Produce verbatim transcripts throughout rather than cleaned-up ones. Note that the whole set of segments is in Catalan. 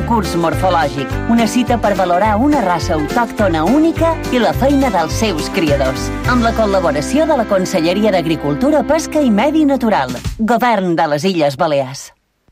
Concurs morfològic, una cita per valorar una raça autòctona única i la feina dels seus criadors. Amb la col·laboració de la Conselleria d'Agricultura, Pesca i Medi Natural. Govern de les Illes Balears.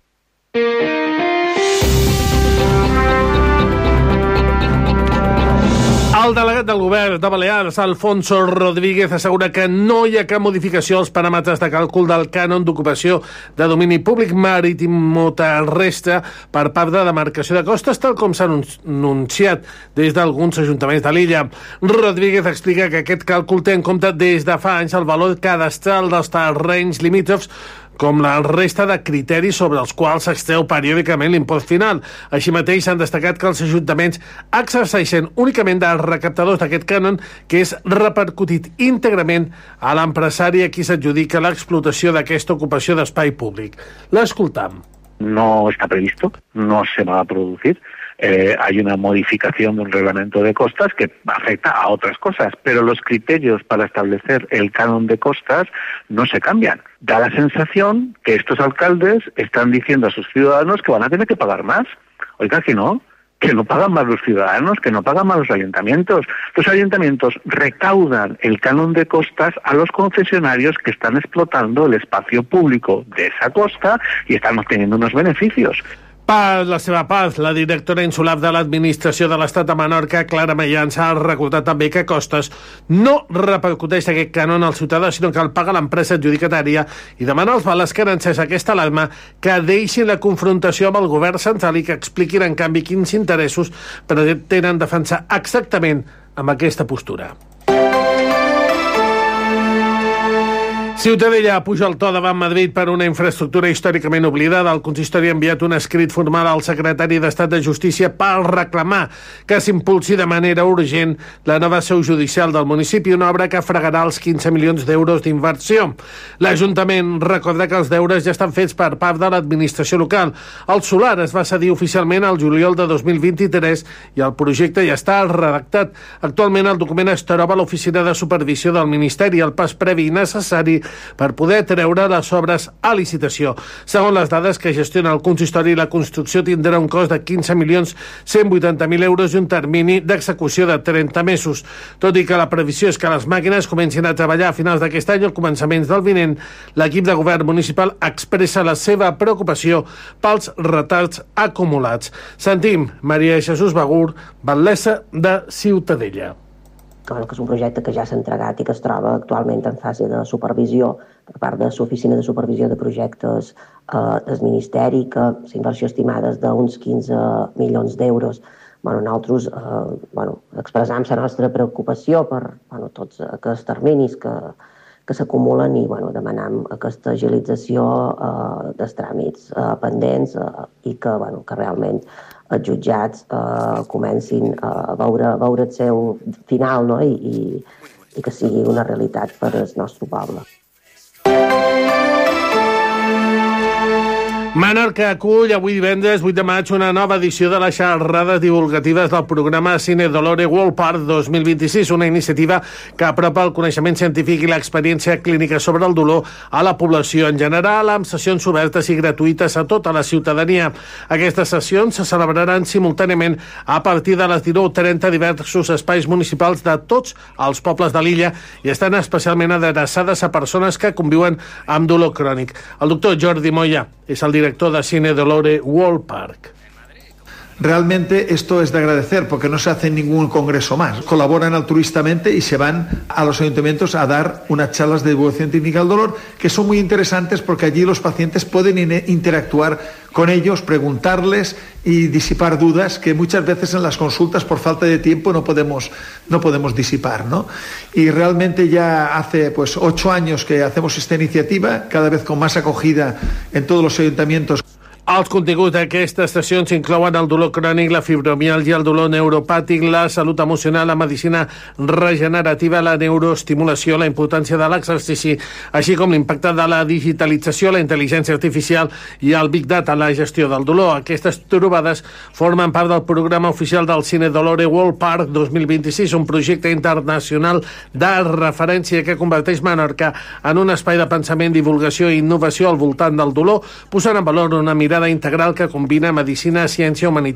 El delegat del govern de Balears, Alfonso Rodríguez, assegura que no hi ha cap modificació als paràmetres de càlcul del cànon d'ocupació de domini públic marítim terrestre per part de demarcació de costes, tal com s'ha anunciat des d'alguns ajuntaments de l'illa. Rodríguez explica que aquest càlcul té en compte des de fa anys el valor cadastral dels terrenys limítrofs, com la resta de criteris sobre els quals s'extreu periòdicament l'impost final. Així mateix s'han destacat que els ajuntaments exerceixen únicament de recaptadors d'aquest cànon, que és repercutit íntegrament a l'empresari a qui s'adjudica l'explotació d'aquesta ocupació d'espai públic. L'escoltam. No está previsto, no se va a producir. Eh, hay una modificación de un reglamento de costas que afecta a otras cosas, pero los criterios para establecer el canon de costas no se cambian. Da la sensación que estos alcaldes están diciendo a sus ciudadanos que van a tener que pagar más. Oiga, que no, que no pagan más los ciudadanos, que no pagan más los ayuntamientos. Los ayuntamientos recaudan el canon de costas a los concesionarios que están explotando el espacio público de esa costa y están obteniendo unos beneficios. Per la seva part, la directora insular de l'administració de l'Estat de Menorca, Clara Mellança, ha recordat també que Costes no repercuteix aquest cànon al ciutadà, sinó que el paga l'empresa adjudicatària, i demana als bales que han encès aquesta alarma que deixin la confrontació amb el govern central i que expliquin, en canvi, quins interessos pretenen defensar exactament amb aquesta postura. Ciutadella puja el to davant Madrid per una infraestructura històricament oblidada. El consistori ha enviat un escrit formal al secretari d'Estat de Justícia per reclamar que s'impulsi de manera urgent la nova seu judicial del municipi, una obra que fregarà els quinze milions d'euros d'inversió. L'Ajuntament recorda que els deures ja estan fets per part de l'administració local. El solar es va cedir oficialment al juliol de dos mil vint-i-tres i el projecte ja està redactat. Actualment el document es troba a l'oficina de supervisió del Ministeri, el pas previ necessari per poder treure les obres a licitació. Segons les dades que gestiona el consistori, la construcció tindrà un cost de quinze milions cent vuitanta mil euros i un termini d'execució de trenta mesos. Tot i que la previsió és que les màquines comencin a treballar a finals d'aquest any o començaments del vinent, l'equip de govern municipal expressa la seva preocupació pels retards acumulats. Sentim Maria Jesús Bagur, batlessa de Ciutadella. Que és un projecte que ja s'ha entregat i que es troba actualment en fase de supervisió per part de l'Oficina de Supervisió de Projectes eh, del Ministeri, que la inversió estimada és d'uns quinze milions d'euros. Bueno, nosaltres eh, bueno, expressam la nostra preocupació per bueno, tots aquests terminis que, que s'acumulen i bueno, demanam aquesta agilització eh, dels tràmits eh, pendents eh, i que, bueno, que realment els jutjats eh, comencin a veure, a veure el seu final, no? I, i, i que sigui una realitat per al nostre poble. Menorca acull avui divendres vuit de maig una nova edició de les xerrades divulgatives del programa Cine Dolore World Park dos mil vint-i-sis, una iniciativa que apropa el coneixement científic i l'experiència clínica sobre el dolor a la població en general, amb sessions obertes i gratuïtes a tota la ciutadania. Aquestes sessions se celebraran simultàniament a partir de les dinou trenta diversos espais municipals de tots els pobles de l'illa i estan especialment adreçades a persones que conviuen amb dolor crònic. El doctor Jordi Moya és el director de Cine Dolore World Park. Realmente esto es de agradecer porque no se hace ningún congreso más. Colaboran altruistamente y se van a los ayuntamientos a dar unas charlas de divulgación técnica del dolor que son muy interesantes porque allí los pacientes pueden interactuar con ellos, preguntarles y disipar dudas que muchas veces en las consultas por falta de tiempo no podemos, no podemos disipar, ¿no? Y realmente ya hace pues ocho años que hacemos esta iniciativa, cada vez con más acogida en todos los ayuntamientos. Els continguts d'aquestes sessions inclouen el dolor crònic, la fibromiàlgia, el dolor neuropàtic, la salut emocional, la medicina regenerativa, la neuroestimulació, la importància de l'exercici, així com l'impacte de la digitalització, la intel·ligència artificial i el Big Data en la gestió del dolor. Aquestes trobades formen part del programa oficial del Cine Dolore World Park dos mil vint-i-sis, un projecte internacional de referència que converteix Menorca en un espai de pensament, divulgació i innovació al voltant del dolor, posant en valor una mirada integral que combina medicina, ciència, humanitat